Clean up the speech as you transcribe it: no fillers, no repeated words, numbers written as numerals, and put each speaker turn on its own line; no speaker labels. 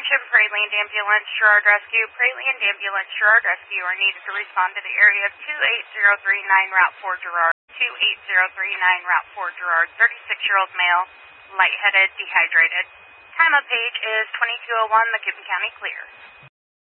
Attention Praline Ambulance, Sherrard Rescue. Praline Ambulance, Sherrard Rescue are needed to respond to the area of 28039 Route 4 Girard. 28039 Route 4 Girard. 36-year-old male, lightheaded, dehydrated. Time of page is 22:01, McKibbin County clear.